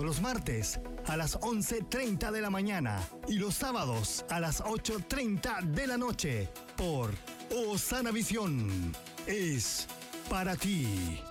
los martes a las 11:30 de la mañana y los sábados a las 8:30 de la noche por Osana Visión. Es para ti.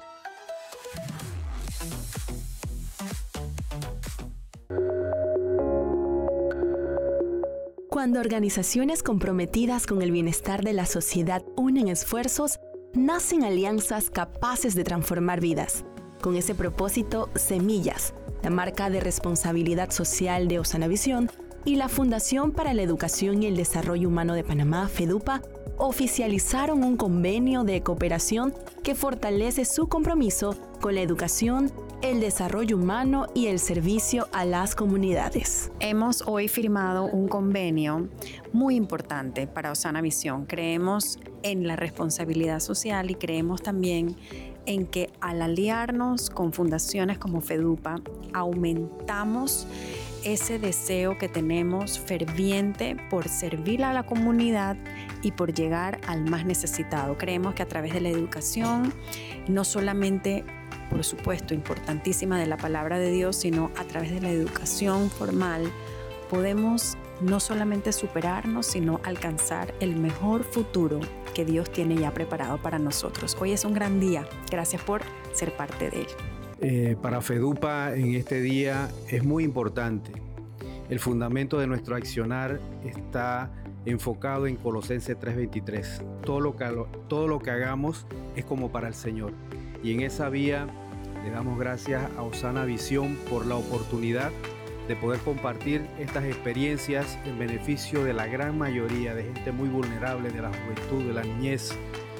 Cuando organizaciones comprometidas con el bienestar de la sociedad unen esfuerzos, nacen alianzas capaces de transformar vidas. Con ese propósito, Semillas, la marca de responsabilidad social de Osana Visión, y la Fundación para la Educación y el Desarrollo Humano de Panamá, FEDUPA, oficializaron un convenio de cooperación que fortalece su compromiso con la educación, el desarrollo humano y el servicio a las comunidades. Hemos hoy firmado un convenio muy importante para Osana Visión. Creemos en la responsabilidad social y creemos también en que al aliarnos con fundaciones como FEDUPA, aumentamos ese deseo que tenemos ferviente por servir a la comunidad y por llegar al más necesitado. Creemos que a través de la educación, no solamente, por supuesto, importantísima de la palabra de Dios, sino a través de la educación formal, podemos no solamente superarnos, sino alcanzar el mejor futuro que Dios tiene ya preparado para nosotros. Hoy es un gran día. Gracias por ser parte de él. Para FEDUPA en este día es muy importante. El fundamento de nuestro accionar está enfocado en Colosenses 3:23. Todo lo que hagamos es como para el Señor. Y en esa vía le damos gracias a Osana Visión por la oportunidad de poder compartir estas experiencias en beneficio de la gran mayoría de gente muy vulnerable, de la juventud, de la niñez,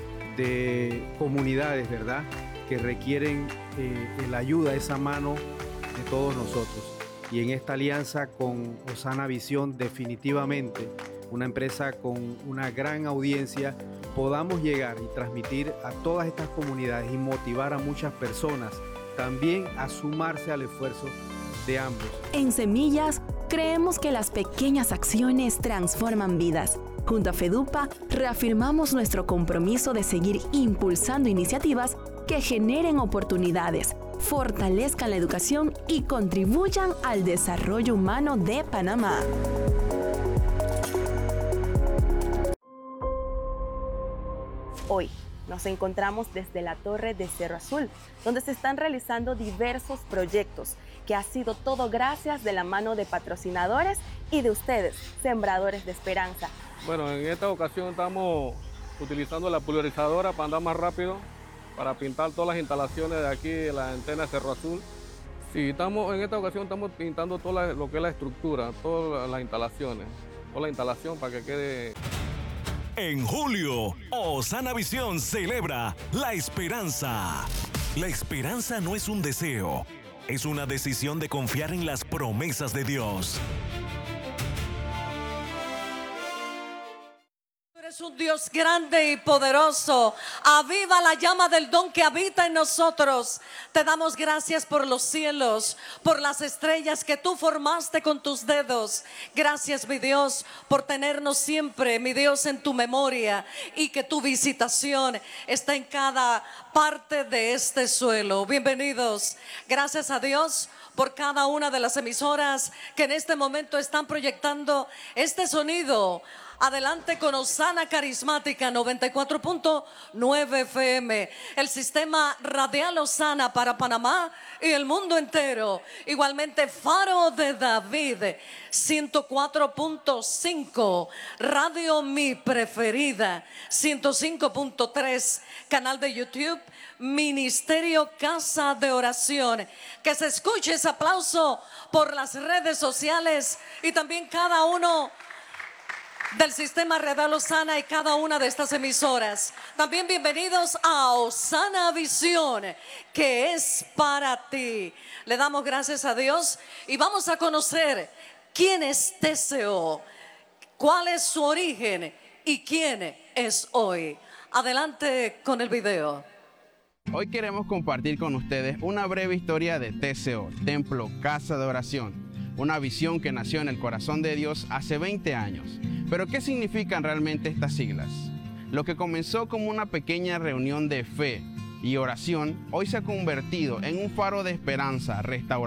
de comunidades, ¿verdad?, que requieren la ayuda, esa mano de todos nosotros. Y en esta alianza con Osana Visión, definitivamente una empresa con una gran audiencia, podamos llegar y transmitir a todas estas comunidades y motivar a muchas personas también a sumarse al esfuerzo de ambos. En Semillas, creemos que las pequeñas acciones transforman vidas. Junto a FEDUPA, reafirmamos nuestro compromiso de seguir impulsando iniciativas que generen oportunidades, fortalezcan la educación y contribuyan al desarrollo humano de Panamá. Hoy nos encontramos desde la Torre de Cerro Azul, donde se están realizando diversos proyectos, que ha sido todo gracias de la mano de patrocinadores y de ustedes, sembradores de esperanza. Bueno, en esta ocasión estamos utilizando la pulverizadora para andar más rápido, para pintar todas las instalaciones de aquí, de la antena de Cerro Azul. Sí, en esta ocasión estamos pintando todo lo que es la estructura, todas las instalaciones, toda la instalación para que quede. En julio, Osana Visión celebra la esperanza. La esperanza no es un deseo, es una decisión de confiar en las promesas de Dios. Eres un Dios grande y poderoso. Aviva la llama del don que habita en nosotros. Te damos gracias por los cielos, por las estrellas que tú formaste con tus dedos. Gracias, mi Dios, por tenernos siempre, mi Dios, en tu memoria, y que tu visitación está en cada parte de este suelo. Bienvenidos. Gracias a Dios por cada una de las emisoras que en este momento están proyectando este sonido. Adelante con Osana Carismática 94.9 FM, el sistema radial Osana para Panamá y el mundo entero. Igualmente Faro de David 104.5, Radio Mi Preferida 105.3, canal de YouTube Ministerio Casa de Oración. Que se escuche ese aplauso por las redes sociales y también cada uno del sistema radial Osana y cada una de estas emisoras. También bienvenidos a Osana Visión, que es para ti. Le damos gracias a Dios y vamos a conocer quién es TCO, cuál es su origen y quién es hoy. Adelante con el video. Hoy queremos compartir con ustedes una breve historia de TCO, Templo Casa de Oración. Una visión que nació en el corazón de Dios hace 20 años. Pero ¿qué significan realmente estas siglas? Lo que comenzó como una pequeña reunión de fe y oración, hoy se ha convertido en un faro de esperanza, restauración